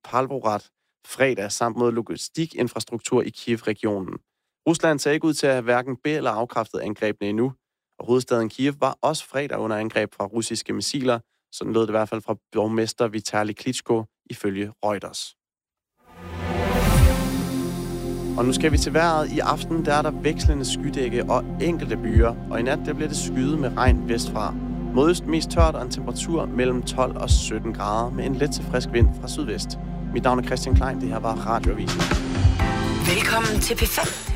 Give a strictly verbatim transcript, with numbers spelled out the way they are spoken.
Pavlograd fredag samt mod logistikinfrastruktur i Kiev-regionen. Rusland ser ikke ud til at have hverken be- eller afkræftet angrebene endnu, og hovedstaden Kiev var også fredag under angreb fra russiske missiler. Sådan lød det i hvert fald fra borgmester Vitali Klitschko ifølge Reuters. Og nu skal vi til vejret. I aften der er der vekslende skydække og enkelte byer, og i nat der bliver det skyet med regn vestfra. Modøst mest tørt og en temperatur mellem tolv og sytten grader med en let til frisk vind fra sydvest. Mit navn er Christian Klein, det her var Radioavisen. Velkommen til P fem.